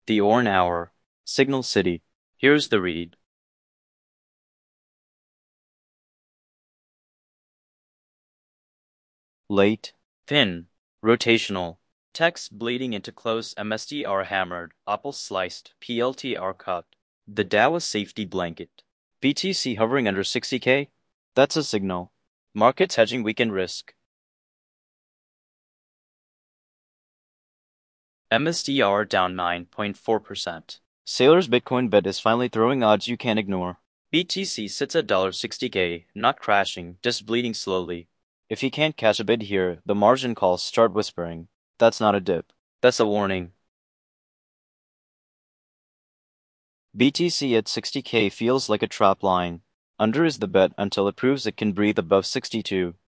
The Orn Hour. Signal City. Here's the read. Late. Thin. Rotational. Text bleeding into close. MSTR hammered. Apple sliced. PLTR cut. The Dow a safety blanket. BTC hovering under 60K? That's a signal. Markets hedging weekend risk. MSTR down 9.4%. Sailor's Bitcoin bet is finally throwing odds you can't ignore. BTC sits at $60K, not crashing, just bleeding slowly. If you can't catch a bid here, the margin calls start whispering. That's not a dip. That's a warning. BTC at 60K feels like a trap line. Under is the bet until it proves it can breathe above 62.